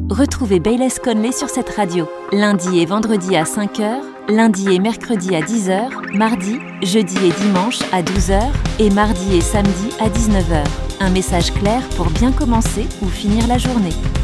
Retrouvez Bayless Conley sur cette radio, lundi et vendredi à 5h, lundi et mercredi à 10h, mardi, jeudi et dimanche à 12h et mardi et samedi à 19h. Un message clair pour bien commencer ou finir la journée.